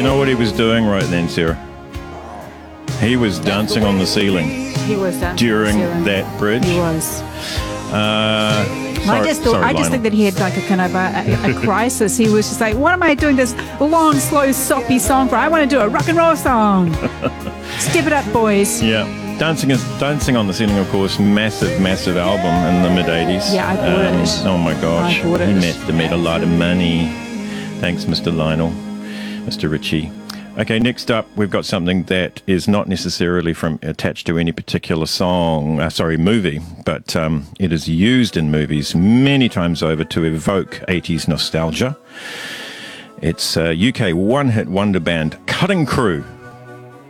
You know what he was doing right then, Sarah? He was dancing on the ceiling. He was dancing during on the ceiling. that bridge. He was. I just think that he had like a kind of a crisis. He was just like, what am I doing this long, slow, soppy song for? I want to do a rock and roll song. Step it up, boys. Yeah. Dancing on the Ceiling, of course, massive album in the mid-'80s. Yeah, I bought it. Oh my gosh. I bought it. He must have made a lot of money. Thanks, Mr. Lionel, Mr. Ritchie. Okay, next up, we've got something that is not necessarily attached to any particular movie, but it is used in movies many times over to evoke 80s nostalgia. It's UK one-hit wonder band Cutting Crew